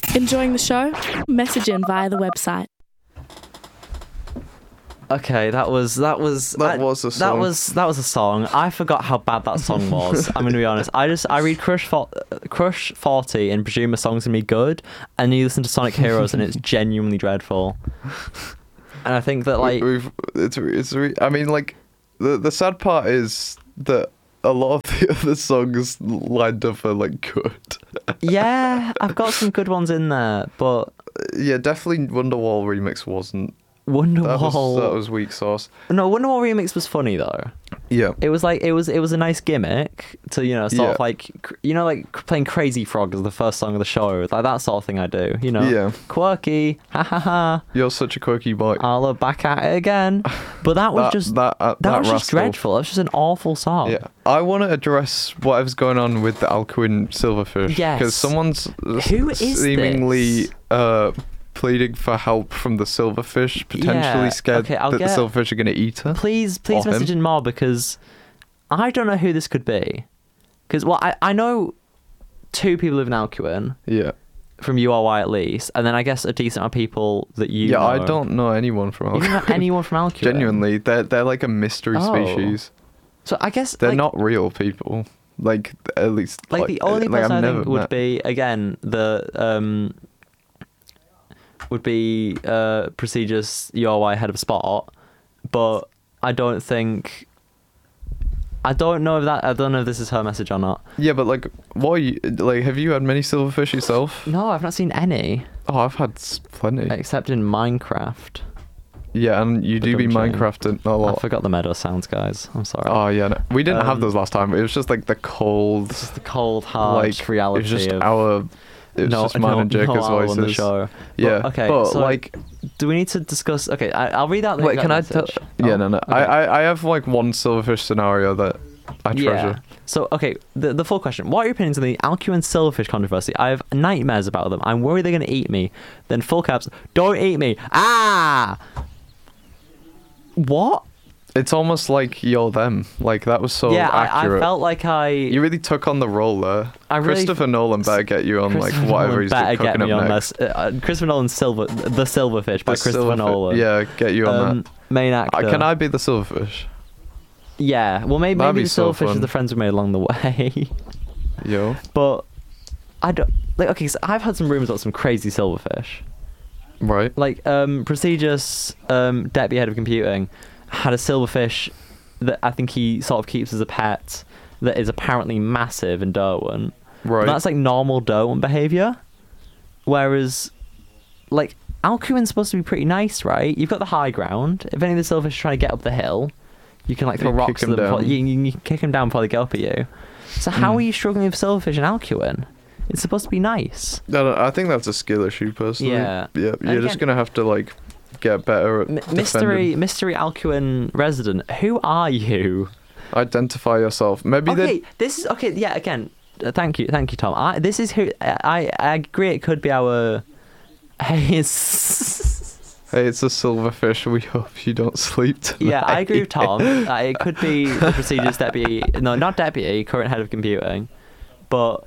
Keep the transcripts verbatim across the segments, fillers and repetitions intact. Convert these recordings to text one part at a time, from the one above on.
Enjoying the show? Message in via the website. Okay, that was that was That I- was a That song. was that was a song. I forgot how bad that song was. I'm gonna be honest. I just I read Crush for, Crush forty and presume a song's gonna be good, and you listen to Sonic Heroes and it's genuinely dreadful. And I think that like We- we've it's it's re- I mean, like, the the sad part is that a lot of the other songs lined up are like good. yeah, I've got some good ones in there, but Yeah, definitely Wonderwall remix wasn't. That Wonderwall. was, that was weak sauce. No, Wonderwall remix was funny though. Yeah. It was like it was it was a nice gimmick to, you know, sort Yeah. of like cr- you know, like playing Crazy Frog as the first song of the show, like that sort of thing. I do, you know, Yeah. quirky, ha ha ha. You're such a quirky boy. I'll look back at it again. But that was that, just that, uh, that, that was just rascal. dreadful. That was just an awful song. Yeah, I want to address whatever's going on with the Alcuin silverfish. Yes. Because someone's Who is seemingly this? uh, pleading for help from the silverfish, potentially Yeah, scared okay, I'll that get- the silverfish are going to eat her. Please, please Or him. message in more because I don't know who this could be. Because well, I I know two people live in Alcuin Yeah. from U R Y at least, and then I guess a decent amount of people that you. yeah, I know. don't know anyone from You don't know Alcuin. anyone from Alcuin. Genuinely, they're they're like a mystery Oh. species. So I guess They're like, not real people. Like, at least like the only like, person I've I never think would met. be again the um would be uh prestigious U R Y head of sport, but I don't think I don't know if that I don't know if this is her message or not. Yeah, but like, what are you like? Have you had many silverfish yourself? No, I've not seen any Oh, I've had s- plenty. except in Minecraft. Yeah, and you do be Ba-dum-ching. Minecrafting a I lot. forgot the meadow sounds, guys. I'm sorry. Oh yeah, no, we didn't have Um, those last time. It was just like the cold, It's just the cold, hard like reality It was just of our. It was no, just mine no, and Jacob's no owl voices. on the show. Yeah. But, okay, But so like, do we need to discuss? Okay, I, I'll read out the wait, exact can I tell? message. Yeah, Oh, no, no. okay. I, I, I have like one silverfish scenario that I treasure. Yeah. So, okay, the, the full question. What are your opinions on the Alcuin silverfish controversy? I have nightmares about them. I'm worried they're going to eat me. Then full caps, don't eat me. Ah! What? It's almost like you're them. Like that was so yeah, I, accurate. I felt like I... You really took on the role there. I really- Christopher Nolan better get you on like Christopher whatever Nolan he's better cooking get me up on next. this. Uh, Christopher Nolan's Silver... The Silverfish by The Christopher silverfi- Nolan. Yeah, get you on Um, main that. actor. Uh, Can I be the silverfish? Yeah, well, maybe, That'd maybe be the so silverfish are fun. the friends we made along the way. Yo. But I don't... Like, okay, so I've had some rumours about some crazy silverfish. Right. Like, um, prestigious um, deputy head of computing had a silverfish that I think he sort of keeps as a pet that is apparently massive in Derwent. Right. That's like normal Derwent behaviour. Whereas, like, Alcuin's supposed to be pretty nice, right? You've got the high ground. If any of the silverfish are trying to get up the hill, you can like throw You kick rocks at them them. before- down. You, you, you can kick them down before they get up at you. So how Mm. are you struggling with silverfish in Alcuin? It's supposed to be nice. I, don't- I think that's a skill issue, personally. Yeah. Yeah. You're just Again- gonna have to like get better at M- defending. mystery, mystery Alcuin resident. Who are you? Identify yourself. Maybe Okay, they. this is okay. Yeah, again, uh, thank you, thank you, Tom. I, this is who I. I agree. It could be our. Hey, it's. Hey, it's a silverfish. We hope you don't sleep tonight. Yeah, I agree with Tom. Uh, it could be the prestigious deputy. No, not deputy. Current head of computing, but.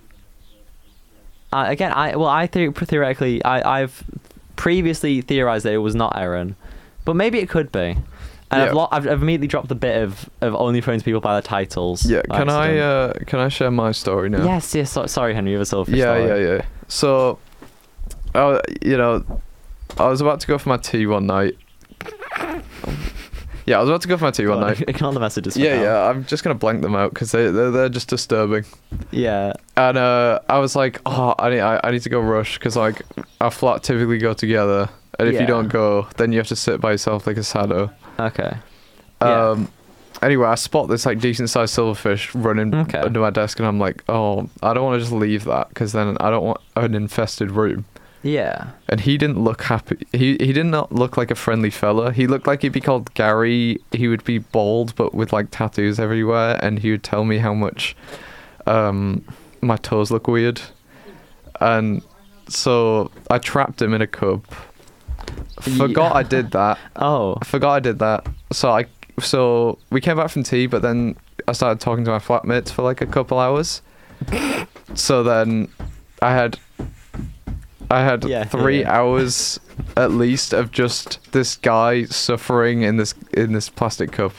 Uh, again, I well, I think theoretically, I I've previously theorized that it was not Aaron, but maybe it could be. And I've, Yeah. lo- I've I've immediately dropped a bit of, of only phones people by their titles. Yeah. by Can I? accident. Uh, can I share my story now? Yes, yes. So, sorry, Henry. You have a silverfish Yeah, story. yeah, yeah. So, uh, you know, I was about to go for my tea one night. Yeah, I was about to go for my tea Go one on, night. Ignore the messages. For Yeah, now. yeah. I'm just gonna blank them out because they they're, they're just disturbing. Yeah. And uh, I was like, oh, I need I, I need to go rush because like our flat typically go together, and if Yeah. you don't go, then you have to sit by yourself like a shadow. Okay. Yeah. Um. Anyway, I spot this like decent sized silverfish running Okay. under my desk, and I'm like, oh, I don't want to just leave that because then I don't want an infested room. Yeah. And he didn't look happy. He he did not look like a friendly fella. He looked like he'd be called Gary. He would be bald but with like tattoos everywhere, and he would tell me how much um my toes look weird. And so I trapped him in a cup. Forgot Yeah. I did that. Oh. I forgot I did that. So I so we came back from tea, but then I started talking to my flatmates for like a couple hours. So then I had I had Yeah, three yeah. hours at least of just this guy suffering in this in this plastic cup.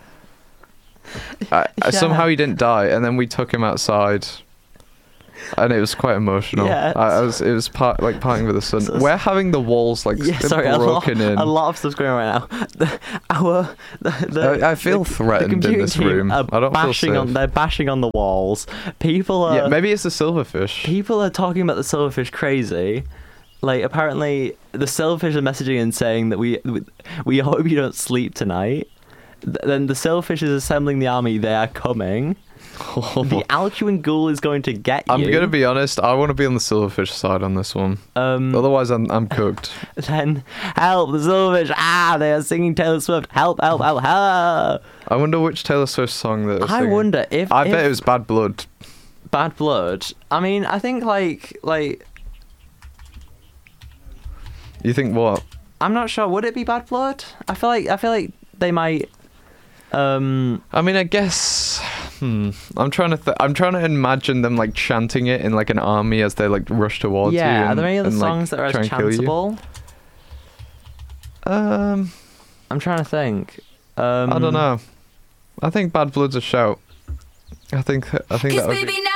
I, I- somehow Yeah. he didn't die, and then we took him outside, and it was quite emotional. Yeah, I, I was it was part, like parting with the sun. So- We're having the walls like Yeah, sorry, a lot, broken in. a lot of stuff's going on right now. The, our, the, the, I, I feel the, threatened the in computing this team room. Are I don't feel bashing safe. on. They're bashing on the walls. People are. Yeah, maybe it's the silverfish. People are talking about the silverfish crazy. Like, apparently, the silverfish are messaging and saying that we we, we hope you don't sleep tonight. Th- Then the silverfish is assembling the army. They are coming. The Alcuin ghoul is going to get you. I'm gonna be honest. I want to be on the silverfish side on this one. Um, Otherwise, I'm I'm cooked. then help the silverfish! Ah, they are singing Taylor Swift. Help! Help! Help! Help! I wonder which Taylor Swift song that. I wonder if I if bet it was Bad Blood. Bad Blood. I mean, I think like like You think what? I'm not sure. Would it be Bad Blood? I feel like I feel like they might. Um. I mean, I guess. Hmm. I'm trying to. Th- I'm trying to imagine them like chanting it in like an army as they like rush towards you. Yeah. and- Are there any other and, like, songs that are try as and kill you. chanceable? Um. I'm trying to think. Um, I don't know. I think Bad Blood's a shout. I think. I think Cause that would baby be...